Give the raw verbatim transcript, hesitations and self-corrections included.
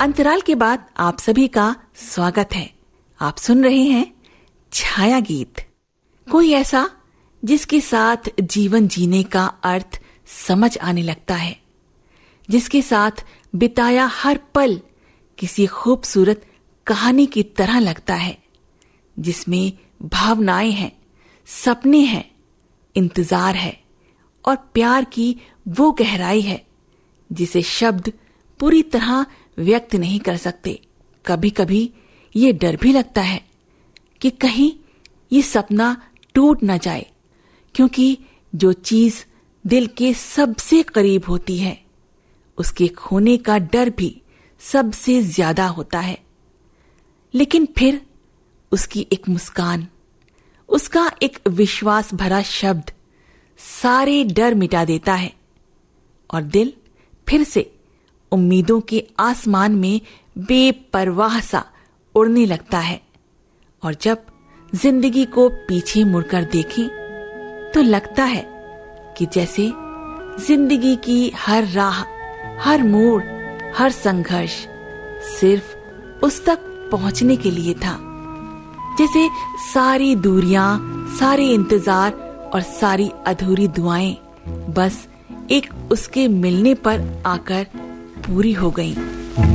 अंतराल के बाद आप सभी का स्वागत है। आप सुन रहे हैं छाया गीत। कोई ऐसा जिसके साथ जीवन जीने का अर्थ समझ आने लगता है, जिसके साथ बिताया हर पल किसी खूबसूरत कहानी की तरह लगता है, जिसमें भावनाएं हैं, सपने हैं, इंतजार है और प्यार की वो गहराई है जिसे शब्द पूरी तरह व्यक्त नहीं कर सकते। कभी कभी ये डर भी लगता है कि कहीं ये सपना टूट न जाए, क्योंकि जो चीज दिल के सबसे करीब होती है उसके खोने का डर भी सबसे ज्यादा होता है। लेकिन फिर उसकी एक मुस्कान, उसका एक विश्वास भरा शब्द सारे डर मिटा देता है और दिल फिर से उम्मीदों के आसमान में बेपरवाह सा उड़ने लगता है। और जब जिंदगी को पीछे मुड़कर देखें तो लगता है कि जैसे जिंदगी की हर राह, हर मोड़, हर संघर्ष सिर्फ उस तक पहुंचने के लिए था। जैसे सारी दूरियां, सारे इंतजार और सारी अधूरी दुआएं बस एक उसके मिलने पर आकर पूरी हो गईं।